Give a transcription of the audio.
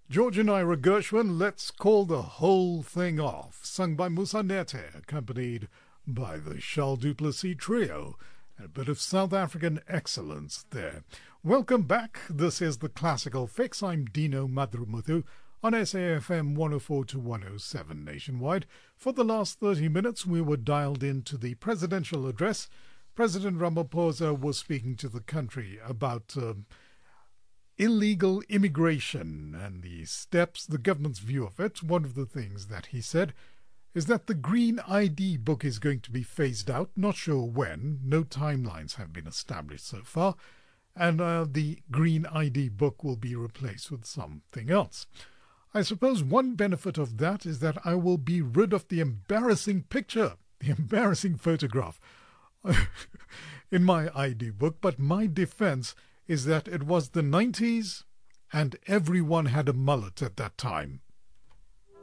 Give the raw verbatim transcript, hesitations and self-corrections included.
George and Ira Gershwin, Let's Call the Whole Thing Off, sung by Moussa Nete, accompanied by the Charles Duplessis Trio. A bit of South African excellence there. Welcome back. This is the Classical Fix. I'm Dino Madrumuthu on S A F M one oh four to one oh seven nationwide. For the last thirty minutes, we were dialed into the presidential address. President Ramaphosa was speaking to the country about um, illegal immigration and the steps, the government's view of it. One of the things that he said is that the Green I D book is going to be phased out. Not sure when. No timelines have been established so far. And uh, the Green I D book will be replaced with something else. I suppose one benefit of that is that I will be rid of the embarrassing picture, the embarrassing photograph in my I D book. But my defense is that it was the nineties and everyone had a mullet at that time.